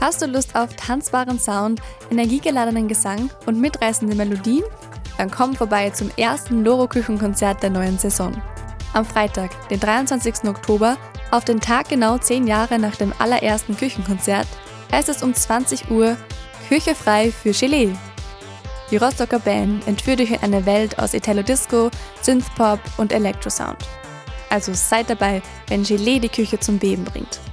Hast du Lust auf tanzbaren Sound, energiegeladenen Gesang und mitreißende Melodien? Dann komm vorbei zum ersten Loro-Küchenkonzert der neuen Saison. Am Freitag, den 23. Oktober, auf den Tag genau 10 Jahre nach dem allerersten Küchenkonzert, heißt es um 20 Uhr Küche frei für Gelee. Die Rostocker Band entführt euch in eine Welt aus Italo-Disco, Synthpop und Elektrosound. Also seid dabei, wenn Gelee die Küche zum Beben bringt.